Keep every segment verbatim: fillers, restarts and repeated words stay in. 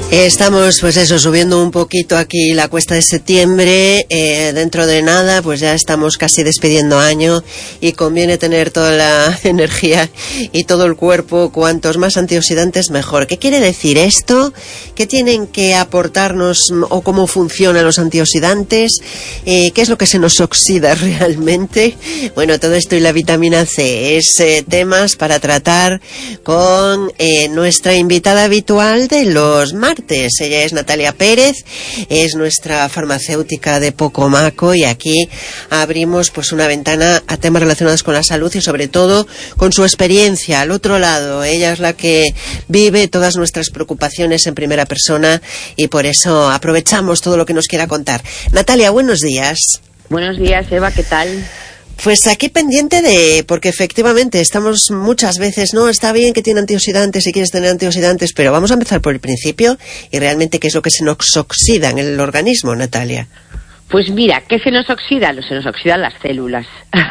Estamos, pues eso, subiendo un poquito aquí la cuesta de septiembre. Eh, dentro de nada, pues ya estamos casi despidiendo año y conviene tener toda la energía y todo el cuerpo. Cuantos más antioxidantes, mejor. ¿Qué quiere decir esto? ¿Qué tienen que aportarnos o cómo funcionan los antioxidantes? Eh, ¿Qué es lo que se nos oxida realmente? Bueno, todo esto y la vitamina C es eh, temas para tratar con eh, nuestra invitada habitual de los martes. Ella es Natalia Pérez, es nuestra farmacéutica de Pocomaco, y aquí abrimos pues una ventana a temas relacionados con la salud y sobre todo con su experiencia al otro lado. Ella es la que vive todas nuestras preocupaciones en primera persona y por eso aprovechamos todo lo que nos quiera contar. Natalia, buenos días. Buenos días, Eva, ¿qué tal? Pues aquí pendiente de, porque efectivamente estamos muchas veces, no, está bien que tiene antioxidantes si quieres tener antioxidantes, pero vamos a empezar por el principio y realmente qué es lo que se nos oxida en el organismo, Natalia. Pues mira, ¿qué se nos oxida? Se nos oxidan las células.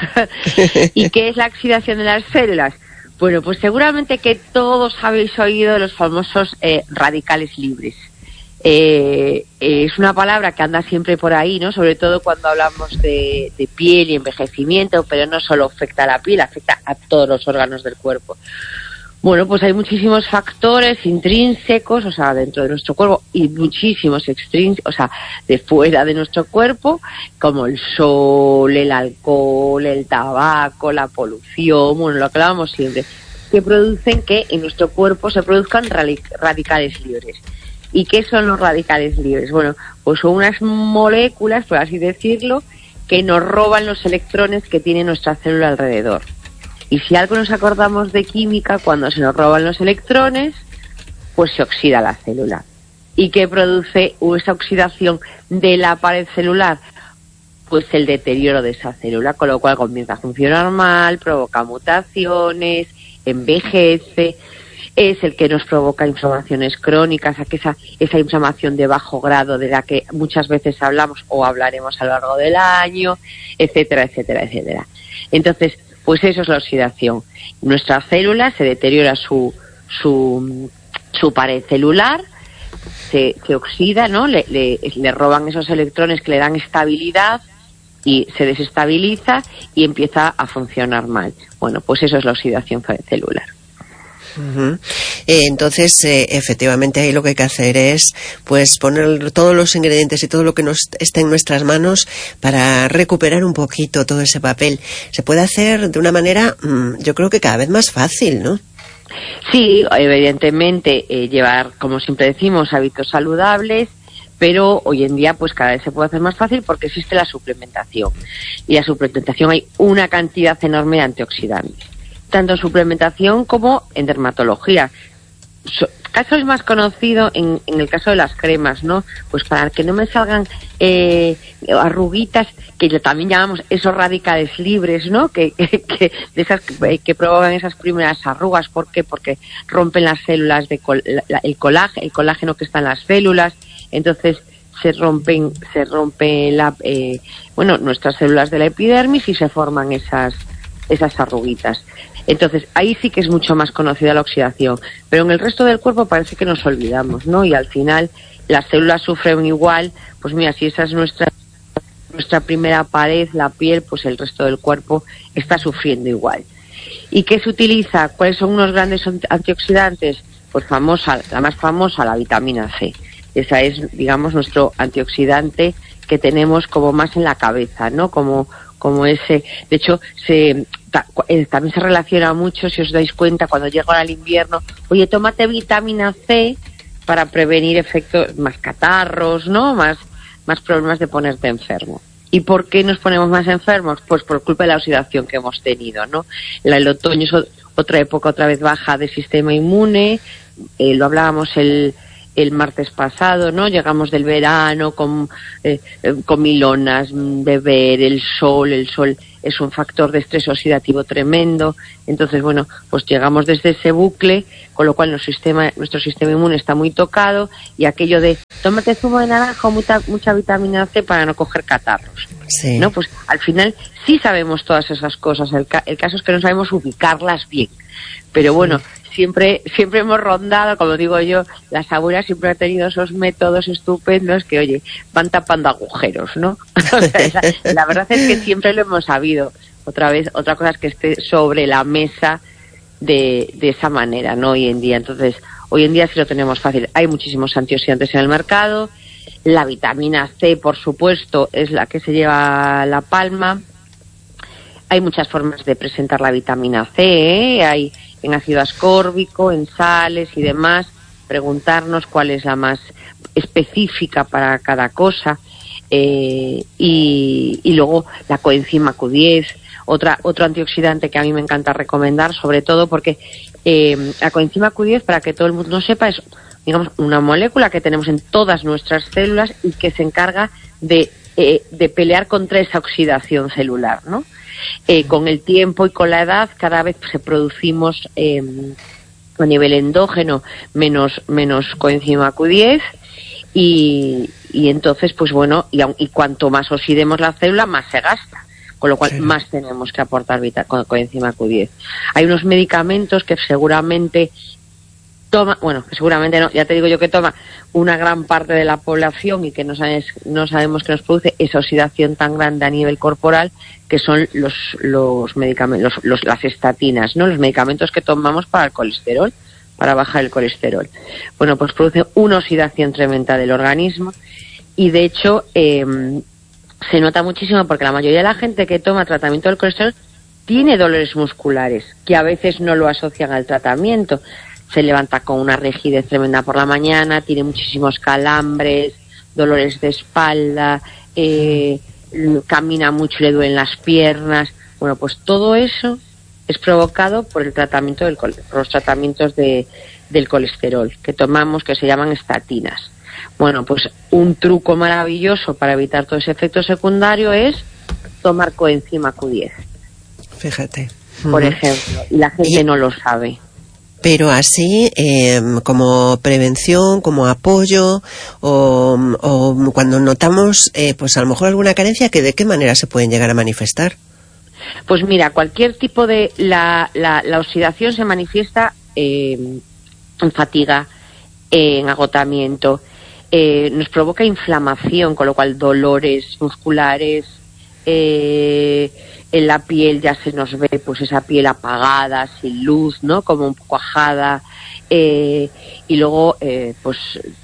¿Y qué es la oxidación de las células? Bueno, pues seguramente que todos habéis oído de los famosos eh, radicales libres. Eh, eh, es una palabra que anda siempre por ahí, ¿no? Sobre todo cuando hablamos de, de piel y envejecimiento, pero no solo afecta a la piel, afecta a todos los órganos del cuerpo. Bueno, pues hay muchísimos factores intrínsecos, o sea, dentro de nuestro cuerpo, y muchísimos extrínsecos, o sea, de fuera de nuestro cuerpo, como el sol, el alcohol, el tabaco, la polución, bueno, lo que hablábamos siempre, que producen que en nuestro cuerpo se produzcan radicales libres. ¿Y qué son los radicales libres? Bueno, pues son unas moléculas, por así decirlo, que nos roban los electrones que tiene nuestra célula alrededor. Y si algo nos acordamos de química, cuando se nos roban los electrones, pues se oxida la célula. ¿Y qué produce esa oxidación de la pared celular? Pues el deterioro de esa célula, con lo cual comienza a funcionar mal, provoca mutaciones, envejece. Es el que nos provoca inflamaciones crónicas, esa, esa inflamación de bajo grado de la que muchas veces hablamos o hablaremos a lo largo del año, etcétera, etcétera, etcétera. Entonces, pues eso es la oxidación. Nuestra célula se deteriora su su, su pared celular, se, se oxida, ¿no? Le, le, le roban esos electrones que le dan estabilidad y se desestabiliza y empieza a funcionar mal. Bueno, pues eso es la oxidación celular. Uh-huh. Eh, entonces, eh, efectivamente, ahí lo que hay que hacer es pues poner todos los ingredientes y todo lo que nos esté en nuestras manos para recuperar un poquito todo ese papel. Se puede hacer de una manera, mmm, yo creo que cada vez más fácil, ¿no? Sí, evidentemente, eh, llevar, como siempre decimos, hábitos saludables, pero hoy en día pues cada vez se puede hacer más fácil porque existe la suplementación. Y la suplementación hay una cantidad enorme de antioxidantes, tanto en suplementación como en dermatología. So, caso es más conocido en, en el caso de las cremas, ¿no? Pues para que no me salgan eh, arruguitas, que también llamamos esos radicales libres, ¿no? Que, que, que de esas que, que provocan esas primeras arrugas. ¿Por qué? Porque rompen las células de col, la, el colágeno, el colágeno que está en las células. Entonces se rompen, se rompe la, eh, bueno, nuestras células de la epidermis y se forman esas, esas arruguitas. Entonces, ahí sí que es mucho más conocida la oxidación, pero en el resto del cuerpo parece que nos olvidamos, ¿no? Y al final las células sufren igual. Pues mira, si esa es nuestra nuestra primera pared, la piel, pues el resto del cuerpo está sufriendo igual. ¿Y qué se utiliza? ¿Cuáles son unos grandes antioxidantes? Pues famosa, la más famosa, la vitamina C. Esa es, digamos, nuestro antioxidante que tenemos como más en la cabeza, ¿no? Como como ese, de hecho, se ta, eh, también se relaciona mucho, si os dais cuenta, cuando llega el invierno, oye, tómate vitamina C para prevenir efectos, más catarros, ¿no? Más, más problemas de ponerte enfermo. ¿Y por qué nos ponemos más enfermos? Pues por culpa de la oxidación que hemos tenido, ¿no? La, el otoño es otra época otra vez baja del sistema inmune, eh, lo hablábamos el el martes pasado, ¿no? Llegamos del verano con eh, comilonas, beber, el sol, el sol es un factor de estrés oxidativo tremendo. Entonces, bueno, pues llegamos desde ese bucle, con lo cual nuestro sistema, nuestro sistema inmune está muy tocado, y aquello de tómate zumo de naranja o mucha, mucha vitamina C para no coger catarros. Sí. ¿No? Pues al final sí sabemos todas esas cosas, el, ca el caso es que no sabemos ubicarlas bien. Pero bueno, sí. siempre siempre hemos rondado, como digo yo, las abuelas siempre han tenido esos métodos estupendos que, oye, van tapando agujeros, ¿no? O sea, esa, la verdad es que siempre lo hemos sabido. Otra vez, otra cosa es que esté sobre la mesa de, de esa manera, ¿no? Hoy en día. Entonces, hoy en día sí lo tenemos fácil. Hay muchísimos antioxidantes en el mercado. La vitamina C, por supuesto, es la que se lleva la palma. Hay muchas formas de presentar la vitamina C, ¿eh? Hay en ácido ascórbico, en sales y demás. Preguntarnos cuál es la más específica para cada cosa. Eh, y, y luego la coenzima Q diez, otra, otro antioxidante que a mí me encanta recomendar, sobre todo porque eh, la coenzima Q diez, para que todo el mundo sepa, es, digamos, una molécula que tenemos en todas nuestras células y que se encarga de, eh, de pelear contra esa oxidación celular, ¿no? Eh, con el tiempo y con la edad cada vez se producimos eh, a nivel endógeno menos, menos coenzima Q diez y, y entonces pues bueno, y, y cuanto más oxidemos la célula más se gasta, con lo cual sí. más tenemos que aportar vita, co coenzima Q diez. Hay unos medicamentos que seguramente toma, bueno, seguramente no, ya te digo yo que toma una gran parte de la población y que no, sabes, no sabemos que nos produce esa oxidación tan grande a nivel corporal, que son los, los medicamentos, los, los, las estatinas, ¿no? Los medicamentos que tomamos para el colesterol, para bajar el colesterol. Bueno, pues produce una oxidación tremenda del organismo y de hecho eh, se nota muchísimo porque la mayoría de la gente que toma tratamiento del colesterol tiene dolores musculares, que a veces no lo asocian al tratamiento. Se levanta con una rigidez tremenda por la mañana, tiene muchísimos calambres, dolores de espalda, eh, camina mucho y le duelen las piernas. Bueno, pues todo eso es provocado por el tratamiento del por los tratamientos de, del colesterol que tomamos, que se llaman estatinas. Bueno, pues un truco maravilloso para evitar todo ese efecto secundario es tomar coenzima Q diez. Fíjate. Por uh-huh. ejemplo, y la gente y... no lo sabe. Pero así, eh, como prevención, como apoyo, o, o cuando notamos, eh, pues a lo mejor alguna carencia, que ¿de qué manera se pueden llegar a manifestar? Pues mira, cualquier tipo de... La, la, la oxidación se manifiesta eh, en fatiga, eh, en agotamiento, eh, nos provoca inflamación, con lo cual dolores musculares, eh, en la piel ya se nos ve pues esa piel apagada, sin luz, ¿no? Como un poco ajada, eh, y luego eh, pues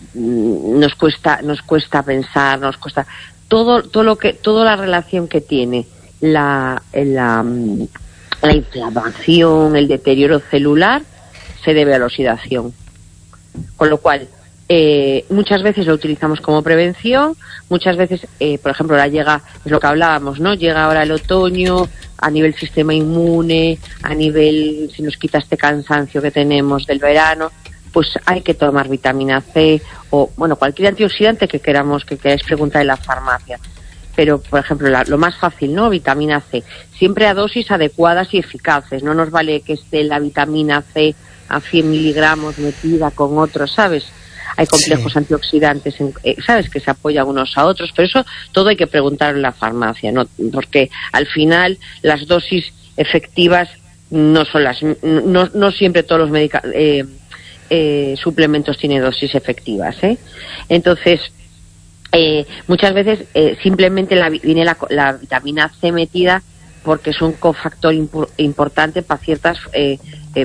nos cuesta nos cuesta pensar, nos cuesta todo todo lo que toda la relación que tiene la la, la inflamación, el deterioro celular se debe a la oxidación. Con lo cual Eh, muchas veces lo utilizamos como prevención, muchas veces, eh, por ejemplo, ahora llega, es lo que hablábamos, ¿no? Llega ahora el otoño, a nivel sistema inmune, a nivel, si nos quita este cansancio que tenemos del verano, pues hay que tomar vitamina C o, bueno, cualquier antioxidante que queramos, que queráis preguntar en la farmacia. Pero, por ejemplo, la, lo más fácil, ¿no? Vitamina C. Siempre a dosis adecuadas y eficaces. No nos vale que esté la vitamina C a cien miligramos metida con otros, ¿sabes? Hay complejos sí. antioxidantes, en, eh, ¿sabes? Que se apoyan unos a otros, pero eso todo hay que preguntar en la farmacia, ¿no? Porque al final las dosis efectivas no son las, no, no siempre todos los medica, eh, eh, suplementos tienen dosis efectivas, ¿eh? Entonces, eh, muchas veces eh, simplemente la, viene la, la vitamina C metida porque es un cofactor impu importante para ciertas, eh, eh,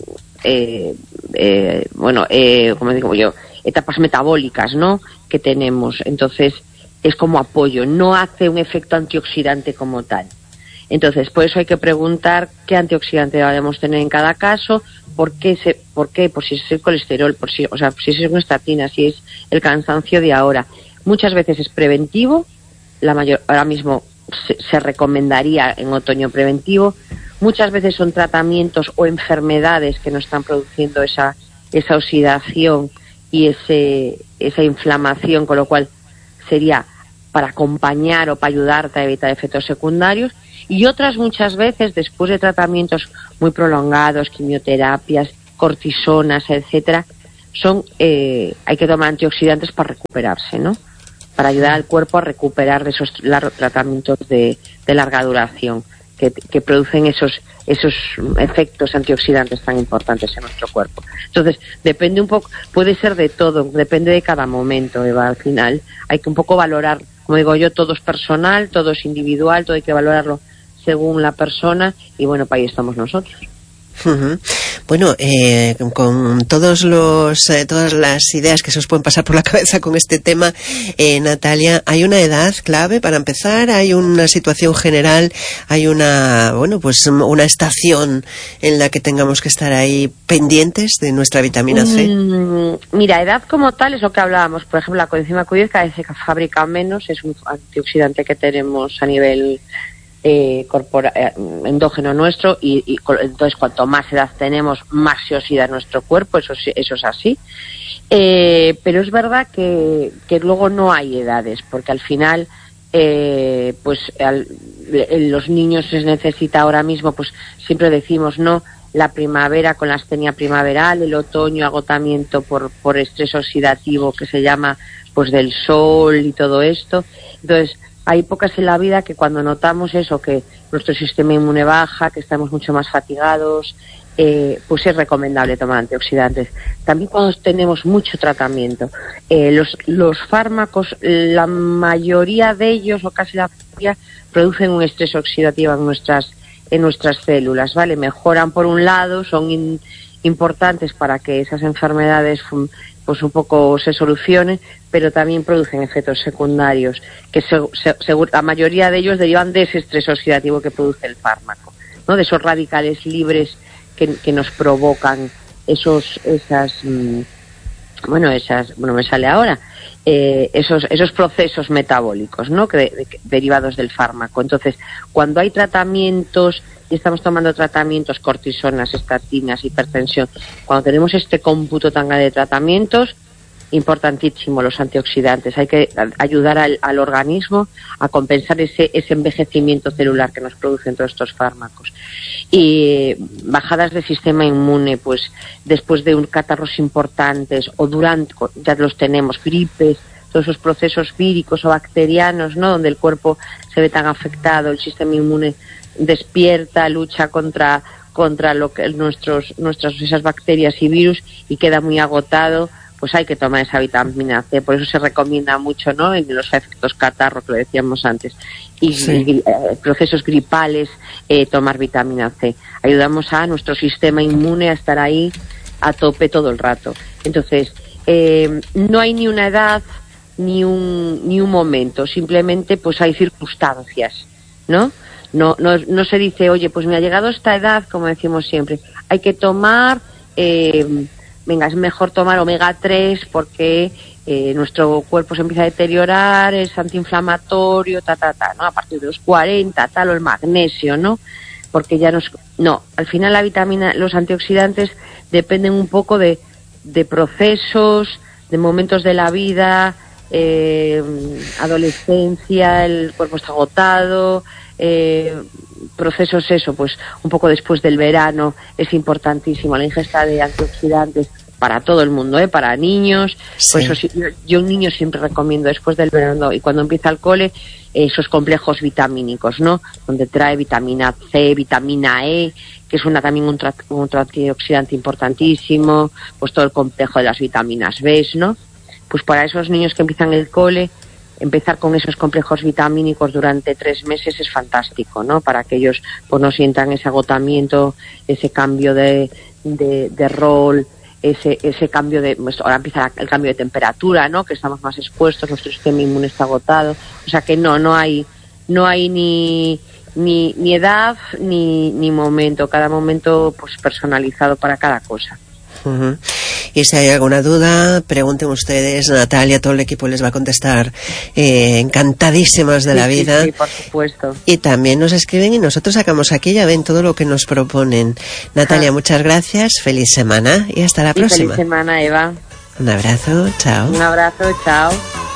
eh, eh, bueno, eh, como digo yo, etapas metabólicas, ¿no?, que tenemos. Entonces es como apoyo, no hace un efecto antioxidante como tal. Entonces por eso hay que preguntar qué antioxidante debemos tener en cada caso, por qué, se, por qué, por si es el colesterol, por si, o sea, si es una estatina, si es el cansancio de ahora. Muchas veces es preventivo, la mayor, ahora mismo se, se recomendaría en otoño preventivo. Muchas veces son tratamientos o enfermedades que nos están produciendo esa, esa oxidación y ese, esa inflamación, con lo cual sería para acompañar o para ayudarte a evitar efectos secundarios. Y otras muchas veces, después de tratamientos muy prolongados, quimioterapias, cortisonas, etcétera, son eh, hay que tomar antioxidantes para recuperarse, ¿no? Para ayudar al cuerpo a recuperar de esos tratamientos de, de larga duración que, que producen esos esos efectos antioxidantes tan importantes en nuestro cuerpo. Entonces, depende un poco, puede ser de todo, depende de cada momento, Eva. Al final hay que un poco valorar, como digo yo, todo es personal, todo es individual, todo hay que valorarlo según la persona, y bueno, para ahí estamos nosotros. Uh-huh. Bueno, eh, con todos los, eh, todas las ideas que se os pueden pasar por la cabeza con este tema, eh, Natalia, ¿hay una edad clave para empezar? ¿Hay una situación general? ¿Hay una, bueno, pues una estación en la que tengamos que estar ahí pendientes de nuestra vitamina C? Mm, mira, edad como tal es lo que hablábamos. Por ejemplo, la coenzima Q diez cada vez se fabrica menos, es un antioxidante que tenemos a nivel Eh, corpora, eh, endógeno nuestro, y, y entonces cuanto más edad tenemos, más se oxida nuestro cuerpo, eso, eso es así. Eh, pero es verdad que, que luego no hay edades, porque al final eh, pues al, los niños se necesita ahora mismo, pues siempre decimos, no, la primavera con la astenia primaveral, el otoño agotamiento por, por estrés oxidativo que se llama pues del sol y todo esto. Entonces hay épocas en la vida que cuando notamos eso, que nuestro sistema inmune baja, que estamos mucho más fatigados, eh, pues es recomendable tomar antioxidantes. También cuando tenemos mucho tratamiento. Eh, los, los fármacos, la mayoría de ellos, o casi la mayoría, producen un estrés oxidativo en nuestras, en nuestras células, ¿vale? Mejoran por un lado, son in, importantes para que esas enfermedades pues un poco se solucionen, pero también producen efectos secundarios, que se, se, se, la mayoría de ellos derivan de ese estrés oxidativo que produce el fármaco, ¿no? De esos radicales libres que, que nos provocan esos, esas, mmm, bueno, esas, bueno, me sale ahora, eh, esos, esos procesos metabólicos, ¿no? Que, de, que, derivados del fármaco. Entonces, cuando hay tratamientos y estamos tomando tratamientos, cortisonas, estatinas, hipertensión, cuando tenemos este cómputo tan grande de tratamientos, importantísimo los antioxidantes. Hay que ayudar al, al organismo a compensar ese, ese envejecimiento celular que nos producen todos estos fármacos. Y bajadas del sistema inmune, pues después de un catarros importantes o durante, ya los tenemos, gripes, todos esos procesos víricos o bacterianos, ¿no? Donde el cuerpo se ve tan afectado, el sistema inmune despierta, lucha contra contra lo que nuestros nuestras esas bacterias y virus y queda muy agotado, pues hay que tomar esa vitamina C. Por eso se recomienda mucho, ¿no? En los efectos catarro, que lo decíamos antes, y, sí. y eh, procesos gripales, eh, tomar vitamina C. Ayudamos a nuestro sistema inmune a estar ahí a tope todo el rato. Entonces, eh, no hay ni una edad ni un ni un momento, simplemente pues hay circunstancias, ¿no? No, no, no se dice, oye, pues me ha llegado esta edad, como decimos siempre, hay que tomar, eh, venga, es mejor tomar omega tres porque eh, nuestro cuerpo se empieza a deteriorar, es antiinflamatorio, ta, ta, ta, ¿no? A partir de los cuarenta, tal, o el magnesio, ¿no? Porque ya nos... No, al final la vitamina, los antioxidantes dependen un poco de, de procesos, de momentos de la vida, eh, adolescencia, el cuerpo está agotado... Eh, procesos eso, pues un poco después del verano es importantísimo la ingesta de antioxidantes para todo el mundo, ¿eh? Para niños, sí. Pues eso, yo, yo un niño siempre recomiendo después del verano y cuando empieza el cole esos complejos vitamínicos, ¿no? Donde trae vitamina C, vitamina E, que es una también un, tra- un antioxidante importantísimo, pues todo el complejo de las vitaminas B, ¿no? Pues para esos niños que empiezan el cole, empezar con esos complejos vitamínicos durante tres meses es fantástico, ¿no? Para que ellos pues no sientan ese agotamiento, ese cambio de, de, de rol, ese ese cambio de... Pues ahora empieza el cambio de temperatura, ¿no? Que estamos más expuestos, nuestro sistema inmune está agotado. O sea que no, no hay no hay ni ni, ni edad ni, ni momento. Cada momento pues personalizado para cada cosa. Uh-huh. Y si hay alguna duda, pregunten ustedes, Natalia, todo el equipo les va a contestar, eh, encantadísimas de sí, la vida. Sí, sí, por supuesto. Y también nos escriben y nosotros sacamos aquí, ya ven todo lo que nos proponen. Natalia, ah. muchas gracias, feliz semana y hasta la y próxima. Feliz semana, Eva. Un abrazo, chao. Un abrazo, chao.